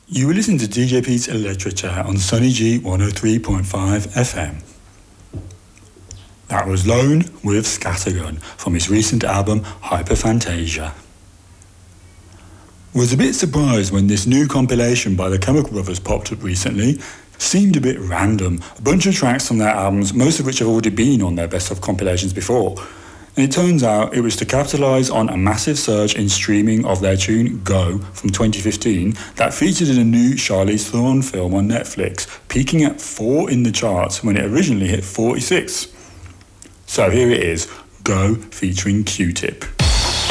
You were listening to DJ Pete's Literature on Sunny G 103.5 FM. That was Lone with Scattergun from his recent album Hyperphantasia. Was a bit surprised when this new compilation by the Chemical Brothers popped up recently. Seemed a bit random, a bunch of tracks from their albums, most of which have already been on their best of compilations before. And it turns out it was to capitalise on a massive surge in streaming of their tune Go from 2015 that featured in a new Charlize Theron film on Netflix, peaking at 4 in the charts when it originally hit 46. So here it is, Go featuring Q-Tip.